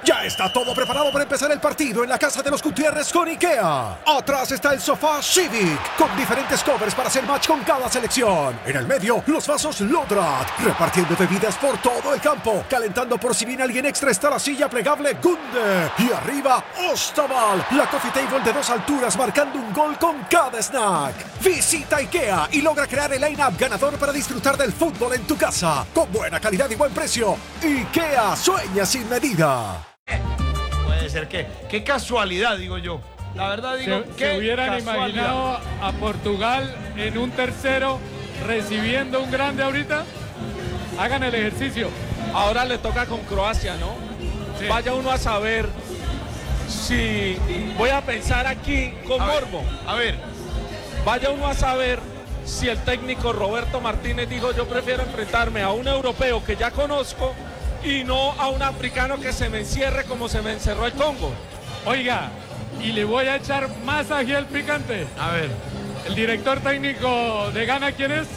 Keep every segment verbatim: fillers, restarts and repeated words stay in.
Ya está todo preparado para empezar el partido en la casa de los Gutiérrez con IKEA. Atrás está el sofá Civic, con diferentes covers para hacer match con cada selección. En el medio, los vasos Lodrat, repartiendo bebidas por todo el campo. Calentando por si viene alguien extra está la silla plegable Gunde. Y arriba, Ostaval, la coffee table de dos alturas marcando un gol con cada snack. Visita IKEA y logra crear el line-up ganador para disfrutar del fútbol en tu casa. Con buena calidad y buen precio. IKEA, sueña sin medida. Puede ser que, qué casualidad, digo yo. La verdad digo, se, que se hubieran casualidad. imaginado a Portugal en un tercero recibiendo un grande ahorita. Hagan el ejercicio. Ahora le toca con Croacia, ¿no? Sí. Vaya uno a saber si... Voy a pensar aquí con a morbo. Ver, a ver. Vaya uno a saber si el técnico Roberto Martínez dijo yo prefiero enfrentarme a un europeo que ya conozco y no a un africano que se me encierre como se me encerró el Congo. Oiga, y le voy a echar más ají al picante. A ver. El director técnico de Ghana, ¿quién es?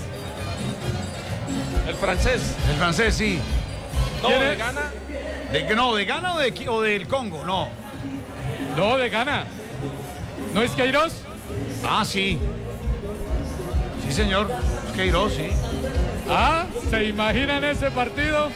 El francés. El francés, sí. No, ¿Quién de es? Ghana. ¿De, no, ¿de Ghana o, de, o del Congo? No. No, de Ghana. ¿No es Queiroz? Ah, sí. Sí, señor. Es Queiroz, sí. Ah, ¿se imaginan ese partido?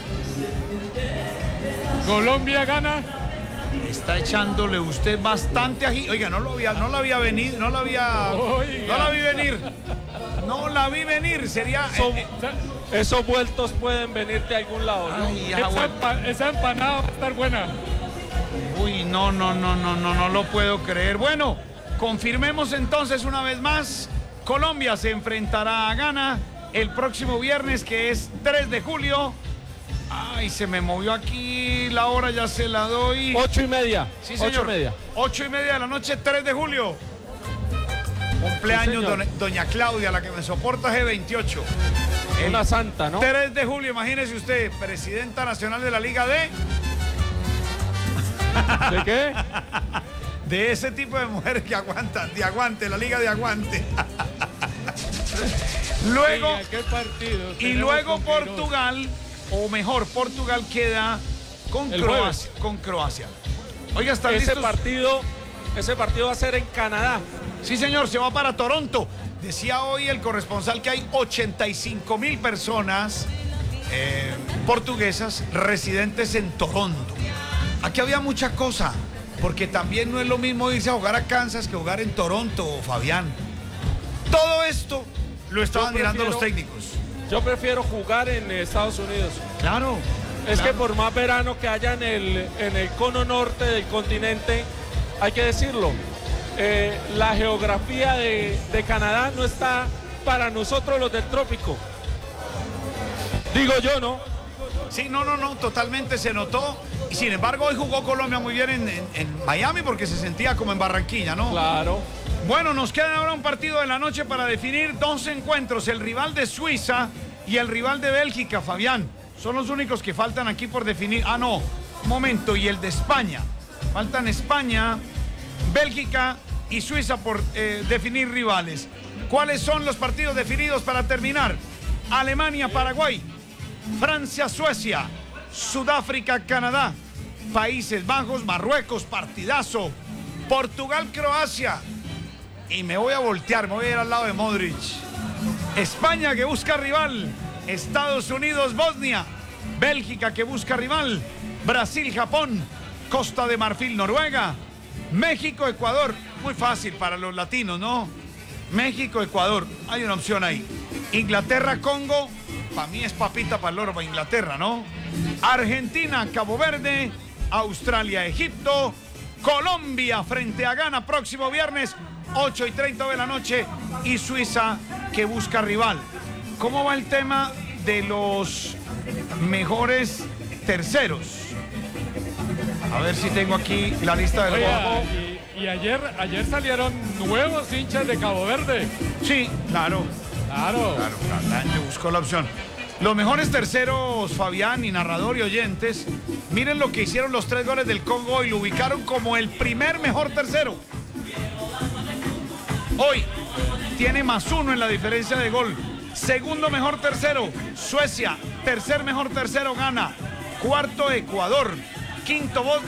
Colombia gana. Está echándole usted bastante ají. Oiga, no lo había, no la había venido, no la había. Oiga. No la vi venir. No la vi venir. Sería. Son- eh, eh, Esos vueltos pueden venir de algún lado, ¿no? ay, ya, Esa, bueno. empa- esa empanada va a estar buena. Uy, no, no, no, no, no, no lo puedo creer. Bueno, confirmemos entonces una vez más. Colombia se enfrentará a Ghana el próximo viernes, que es tres de julio. Ay, se me movió aquí la hora, ya se la doy. Ocho y media. Sí, Ocho señor. y media. Ocho y media de la noche, tres de julio. Cumpleaños Sí, señor. don- doña Claudia, la que me soporta G veintiocho. El Una santa, ¿no? tres de julio, imagínese usted, presidenta nacional de la Liga D. ¿De qué? De ese tipo de mujeres que aguantan, de aguante, la Liga de aguante. Luego, Oiga, qué partido. y tenemos luego con Queiroz. Portugal, o mejor, Portugal queda con El Croacia, con Croacia. Oiga, ¿están Ese listos? partido, ese partido va a ser en Canadá. Sí, señor, se va para Toronto. Decía hoy el corresponsal que hay ochenta y cinco mil personas eh, portuguesas residentes en Toronto. Aquí había mucha cosa, porque también no es lo mismo irse a jugar a Kansas que jugar en Toronto, Fabián. Todo esto lo estaban Yo mirando prefiero- los técnicos. Yo prefiero jugar en Estados Unidos. Claro. Es claro. que por más verano que haya en el, en el cono norte del continente, hay que decirlo, eh, la geografía de, de Canadá no está para nosotros los del trópico. Digo yo, ¿no? Sí, no, no, no, totalmente se notó. Y sin embargo, hoy jugó Colombia muy bien en, en- en Miami porque se sentía como en Barranquilla, ¿no? Claro. Bueno, nos queda ahora un partido de la noche para definir dos encuentros, el rival de Suiza y el rival de Bélgica, Fabián. Son los únicos que faltan aquí por definir. Ah, no, un momento, y el de España. Faltan España, Bélgica y Suiza por eh, definir rivales. ¿Cuáles son los partidos definidos para terminar? Alemania, Paraguay, Francia, Suecia, Sudáfrica, Canadá, Países Bajos, Marruecos, partidazo, Portugal, Croacia. Y me voy a voltear, me voy a ir al lado de Modric. España que busca rival, Estados Unidos, Bosnia, Bélgica que busca rival, Brasil, Japón, Costa de Marfil, Noruega, México, Ecuador. Muy fácil para los latinos, ¿no? México, Ecuador, hay una opción ahí. Inglaterra, Congo, para mí es papita para el oro, para Inglaterra, ¿no? Argentina, Cabo Verde, Australia, Egipto, Colombia frente a Ghana próximo viernes, ocho y treinta de la noche, y Suiza que busca rival. ¿Cómo va el tema de los mejores terceros? A ver si tengo aquí la lista del Oiga, juego. y, y ayer, ayer salieron nuevos hinchas de Cabo Verde. Sí, claro. Claro. Claro, claro, la gente buscó la opción. Los mejores terceros, Fabián, y narrador y oyentes, miren lo que hicieron los tres goles del Congo y lo ubicaron como el primer mejor tercero. Hoy tiene más uno en la diferencia de gol. Segundo mejor tercero, Suecia. Tercer mejor tercero, Ghana. Cuarto, Ecuador. Quinto, Bosnia.